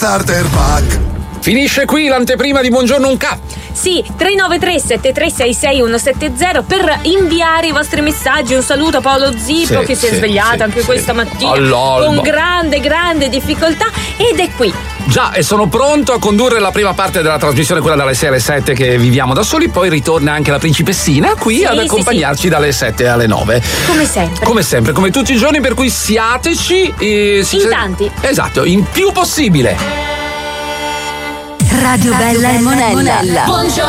Starter Pack. Finisce qui l'anteprima di Buongiorno Unca. Sì, 393-7366170 per inviare i vostri messaggi. Un saluto a Paolo Zippo che si è svegliato anche questa mattina con grande difficoltà ed è qui. Già, e sono pronto a condurre la prima parte della trasmissione, quella dalle 6 alle 7 che viviamo da soli, poi ritorna anche la principessina qui ad accompagnarci dalle 7 alle 9. Come sempre, come tutti i giorni, per cui siateci in tanti. Esatto, in più possibile. Radio Bella e Monella.